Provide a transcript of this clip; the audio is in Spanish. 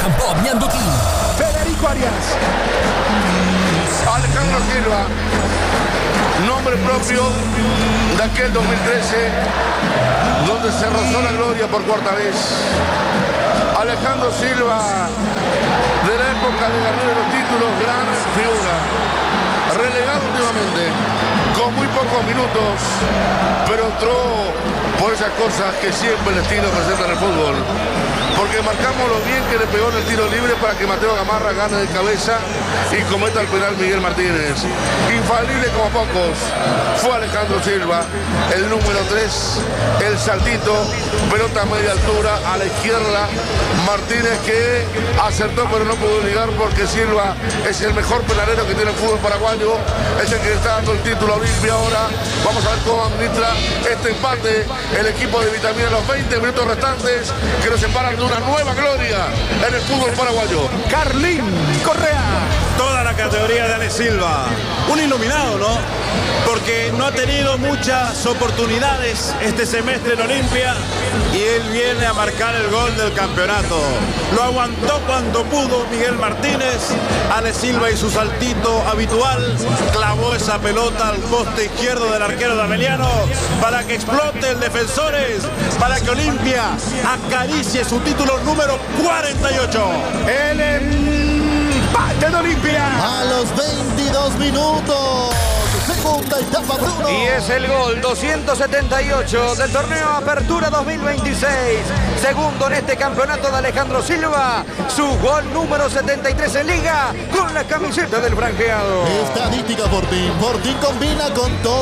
Campo Mianduti. Federico Arias. Alejandro Silva, nombre propio de aquel 2013, donde se rozó la gloria por cuarta vez. Alejandro Silva, de la época de ganar los títulos, gran figura. Relegado últimamente, con muy pocos minutos, pero entró por esas cosas que siempre el destino presenta en el fútbol. Porque marcamos lo bien que le pegó en el tiro libre para que Mateo Gamarra gane de cabeza y cometa el penal Miguel Martínez. Infalible como pocos, fue Alejandro Silva, el número 3, el saltito, pelota a media altura, a la izquierda. Martínez que acertó pero no pudo ligar porque Silva es el mejor penalero que tiene el fútbol paraguayo, es el que le está dando el título a Olimpia ahora. Vamos a ver cómo administra este empate el equipo de Vitamina en los 20 minutos restantes que nos separan de una nueva gloria en el fútbol paraguayo. Carlín Correa. Toda la categoría de Ale Silva. Un iluminado, ¿no? Porque no ha tenido muchas oportunidades este semestre en Olimpia y él viene a marcar el gol del campeonato. Lo aguantó cuando pudo Miguel Martínez. Ale Silva y su saltito habitual clavó esa pelota al poste izquierdo del arquero Dameliano para que explote el Defensores, para que Olimpia acaricie su título número 48. El empate de Olimpia. A los 22 minutos. Segunda etapa, Bruno. Y es el gol 278 del torneo Apertura 2026. Segundo en este campeonato de Alejandro Silva. Su gol número 73 en Liga con la camiseta del franjeado. Estadística Fortín. Fortín combina con todo.